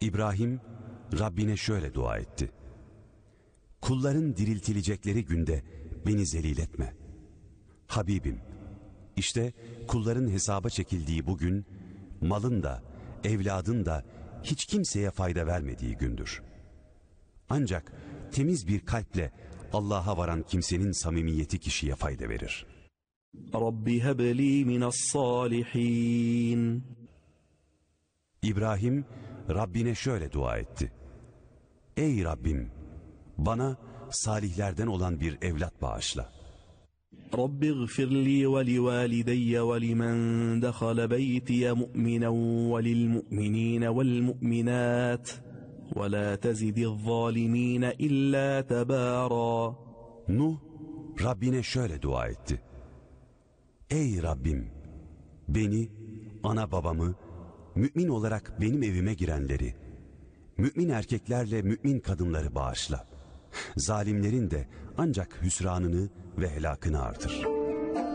İbrahim Rabbine şöyle dua etti: kulların diriltilecekleri günde beni zelil etme. Habibim, işte kulların hesaba çekildiği bugün, malın da, evladın da hiç kimseye fayda vermediği gündür. Ancak temiz bir kalple Allah'a varan kimsenin samimiyeti kişiye fayda verir. Rabbi hebli mina's-salihin. İbrahim Rabbine şöyle dua etti: ey Rabbim, bana salihlerden olan bir evlat bağışla. Rabbi gfirli ve livalideyye ve limen dekhale beytiye mu'minen ve lilmu'minine velmu'minat ve la tezidiz-zalimine illa tebâra. Nuh Rabbine şöyle dua etti: ey Rabbim, beni, ana babamı, mümin olarak benim evime girenleri, mümin erkeklerle mümin kadınları bağışla. Zalimlerin de ancak hüsranını ve helakını artır.